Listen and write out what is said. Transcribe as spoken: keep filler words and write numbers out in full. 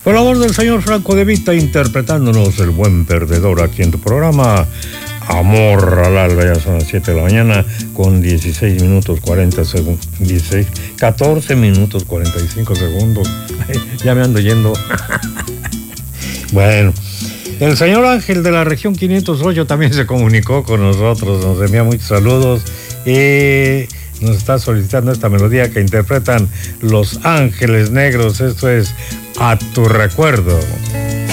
Con la voz del señor Franco De Vita interpretándonos El Buen Perdedor aquí en tu programa Amor al Alba. Ya son las siete de la mañana con dieciséis minutos cuarenta segundos, dieciséis, catorce minutos cuarenta y cinco segundos. Ay, ya me ando yendo. Bueno, el señor Ángel de la región quinientos ocho también se comunicó con nosotros, nos envía muchos saludos y nos está solicitando esta melodía que interpretan Los Ángeles Negros. Esto es A Tu Recuerdo.